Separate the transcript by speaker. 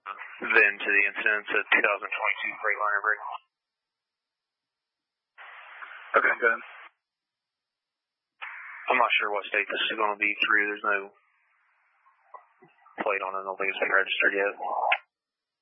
Speaker 1: then to the incidents of 2022 Freightliner break.
Speaker 2: Okay, go ahead.
Speaker 1: I'm not sure what state this is going to be through. There's no plate on it. I don't think it's been registered yet.